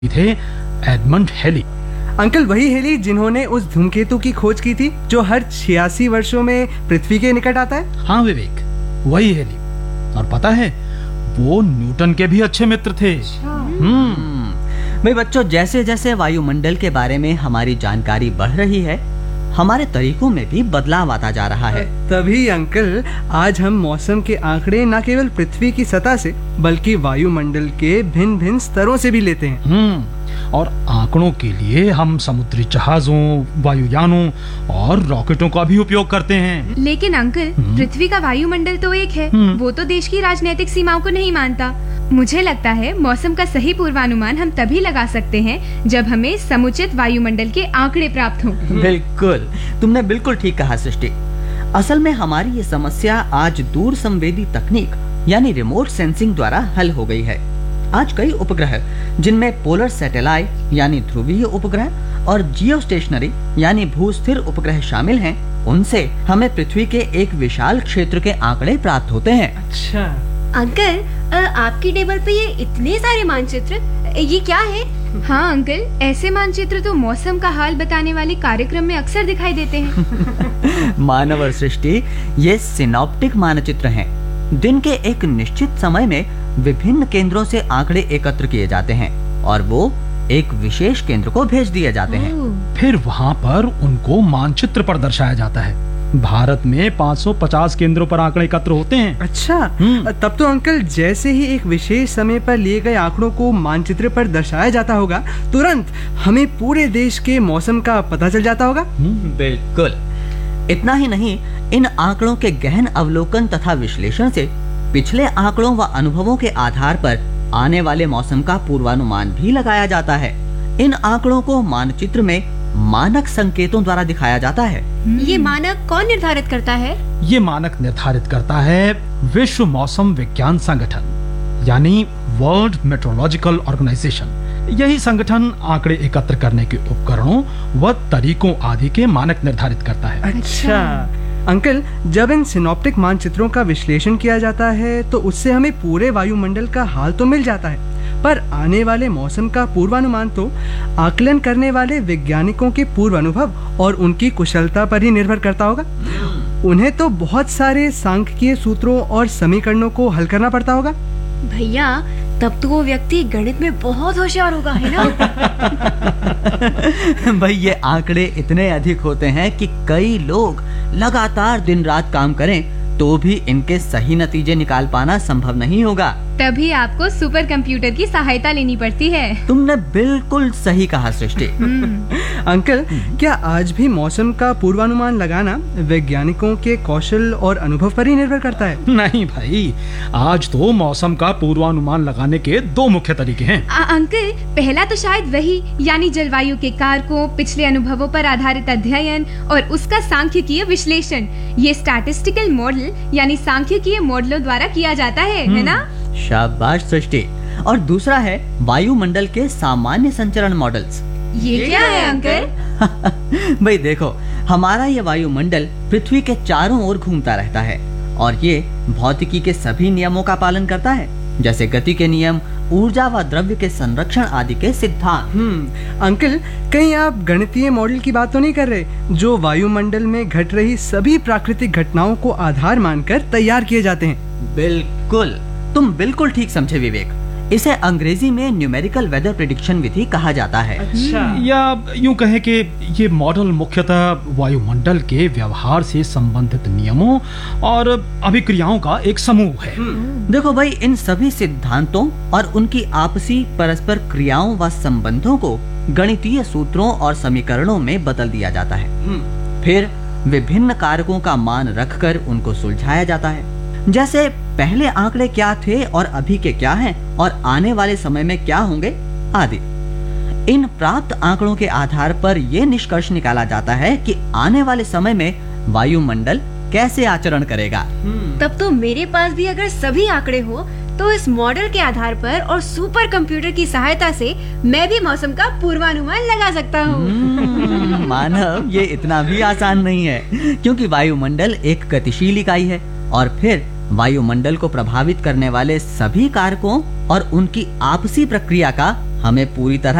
थे Edmund heli. Uncle वही heli जिन्होंने उस धूमकेतु की खोज की थी जो हर 86 वर्षों में पृथ्वी के निकट आता है। हाँ विवेक, वही हेली। और पता है, वो न्यूटन के भी अच्छे मित्र थे। भाई बच्चों, जैसे जैसे वायुमंडल के बारे में हमारी जानकारी बढ़ रही है, हमारे तरीकों में भी बदलाव आता जा रहा है। तभी अंकल आज हम मौसम के आंकड़े न केवल पृथ्वी की सतह से बल्कि वायुमंडल के भिन्न भिन्न स्तरों से भी लेते हैं। और आंकड़ों के लिए हम समुद्री जहाजों, वायुयानों और रॉकेटों का भी उपयोग करते हैं। लेकिन अंकल, पृथ्वी का वायुमंडल तो एक है, वो तो देश की राजनीतिक सीमाओं को नहीं मानता। मुझे लगता है मौसम का सही पूर्वानुमान हम तभी लगा सकते हैं जब हमें समुचित वायुमंडल के आंकड़े प्राप्त हों। बिल्कुल, तुमने बिल्कुल ठीक कहा सृष्टि। असल में हमारी ये समस्या आज दूर संवेदी तकनीक यानी रिमोट सेंसिंग द्वारा हल हो गई है। आज कई उपग्रह जिनमें पोलर सैटेलाइट यानी ध्रुवीय उपग्रह और जियो स्टेशनरी यानी भूस्थिर उपग्रह शामिल हैं, उनसे हमें पृथ्वी के एक विशाल क्षेत्र के आंकड़े प्राप्त होते हैं। अच्छा अंकल, आपकी टेबल पे ये इतने सारे मानचित्र, ये क्या है? हाँ अंकल, ऐसे मानचित्र तो मौसम का हाल बताने वाले कार्यक्रम में अक्सर दिखाई देते हैं। मानव और सृष्टि, ये सिनॉप्टिक मानचित्र हैं। दिन के एक निश्चित समय में विभिन्न केंद्रों से आंकड़े एकत्र किए जाते हैं और वो एक विशेष केंद्र को भेज दिए जाते हैं। फिर वहाँ पर उनको मानचित्र पर दर्शाया जाता है। भारत में 550 केंद्रों पर आंकड़े एकत्र होते हैं। अच्छा, तब तो अंकल जैसे ही एक विशेष समय पर लिए गए आंकड़ों को मानचित्र पर दर्शाया जाता होगा, तुरंत हमें पूरे देश के मौसम का पता चल जाता होगा। बिल्कुल। इतना ही नहीं, इन आंकड़ों के गहन अवलोकन तथा विश्लेषण से पिछले आंकड़ों व अनुभवों के आधार पर आने वाले मौसम का पूर्वानुमान भी लगाया जाता है। इन आंकड़ों को मानचित्र में मानक संकेतों द्वारा दिखाया जाता है। ये मानक कौन निर्धारित करता है? ये मानक निर्धारित करता है विश्व मौसम विज्ञान संगठन यानी वर्ल्ड मेट्रोलॉजिकल ऑर्गेनाइजेशन। यही संगठन आंकड़े एकत्र करने के उपकरणों व तरीकों आदि के मानक निर्धारित करता है। अच्छा अंकल, जब इन सिनॉप्टिक मानचित्रों का विश्लेषण किया जाता है तो उससे हमें पूरे वायुमंडल का हाल तो मिल जाता है, पर आने वाले मौसम का पूर्वानुमान तो आकलन करने वाले वैज्ञानिकों के पूर्व अनुभव और उनकी कुशलता पर ही निर्भर करता होगा। उन्हें तो बहुत सारे सांख्यिकीय सूत्रों और समीकरणों को हल करना पड़ता होगा। भैया, तब तो वो व्यक्ति गणित में बहुत होशियार होगा, है ना? भाई, ये आंकड़े इतने अधिक होते हैं कि कई लोग लगातार दिन रात काम करें तो भी इनके सही नतीजे निकाल पाना संभव नहीं होगा। तभी आपको सुपर कंप्यूटर की सहायता लेनी पड़ती है। तुमने बिल्कुल सही कहा सृष्टि। अंकल, क्या आज भी मौसम का पूर्वानुमान लगाना वैज्ञानिकों के कौशल और अनुभव पर ही निर्भर करता है? नहीं भाई, आज तो मौसम का पूर्वानुमान लगाने के दो मुख्य तरीके हैं। अंकल, पहला तो शायद वही यानी जलवायु के कारकों, पिछले अनुभवों पर आधारित अध्ययन और उसका सांख्यिकीय विश्लेषण। ये स्टैटिस्टिकल मॉडल यानी सांख्यिकीय मॉडलों द्वारा किया जाता है ना? शाबाश सृष्टि। और दूसरा है वायुमंडल के सामान्य संचरण मॉडल्स। ये क्या है अंकल? भाई देखो, हमारा ये वायुमंडल पृथ्वी के चारों ओर घूमता रहता है और ये भौतिकी के सभी नियमों का पालन करता है, जैसे गति के नियम, ऊर्जा व द्रव्य के संरक्षण आदि के सिद्धांत। अंकल, कहीं आप गणितीय मॉडल की बात तो नहीं कर रहे जो वायुमंडल में घट रही सभी प्राकृतिक घटनाओं को आधार मानकर तैयार किए जाते हैं? बिल्कुल, तुम बिल्कुल ठीक समझे विवेक। इसे अंग्रेजी में न्यूमेरिकल वेदर प्रेडिक्शन विधि कहा जाता है। अच्छा। या यूं कहें कि ये मॉडल मुख्यतः वायुमंडल के व्यवहार से संबंधित नियमों और अभिक्रियाओं का एक समूह है। देखो भाई, इन सभी सिद्धांतों और उनकी आपसी परस्पर क्रियाओं व संबंधों को गणितीय सूत्रों और समीकरणों में बदल दिया जाता है। फिर विभिन्न कारकों का मान रखकर उनको सुलझाया जाता है, जैसे पहले आंकड़े क्या थे और अभी के क्या हैं और आने वाले समय में क्या होंगे आदि। इन प्राप्त आंकड़ों के आधार पर यह निष्कर्ष निकाला जाता है कि आने वाले समय में वायुमंडल कैसे आचरण करेगा। तब तो मेरे पास भी अगर सभी आंकड़े हो तो इस मॉडल के आधार पर और सुपर कंप्यूटर की सहायता से मैं भी मौसम का पूर्वानुमान लगा सकता हूँ। मानव, ये इतना भी आसान नहीं है, क्योंकि वायुमंडल एक गतिशील इकाई है और फिर वायुमंडल को प्रभावित करने वाले सभी कारकों और उनकी आपसी प्रक्रिया का हमें पूरी तरह